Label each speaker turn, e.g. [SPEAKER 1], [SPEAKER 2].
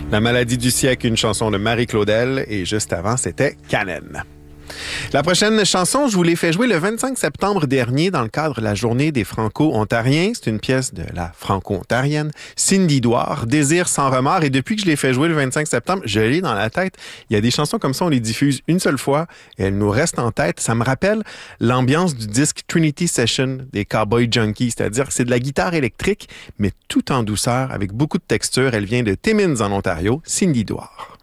[SPEAKER 1] La maladie du siècle, une chanson de Marie Claudel, et juste avant, c'était Canen. La prochaine chanson, je vous l'ai fait jouer le 25 septembre dernier dans le cadre de la Journée des Franco-Ontariens. C'est une pièce de la Franco-Ontarienne Cindy Douard, Désir sans remords. Et depuis que je l'ai fait jouer le 25 septembre, je l'ai dans la tête. Il y a des chansons comme ça, on les diffuse une seule fois et elles nous restent en tête. Ça me rappelle l'ambiance du disque Trinity Session des Cowboy Junkies, c'est-à-dire que c'est de la guitare électrique, mais tout en douceur, avec beaucoup de texture. Elle vient de Timmins en Ontario, Cindy Douard.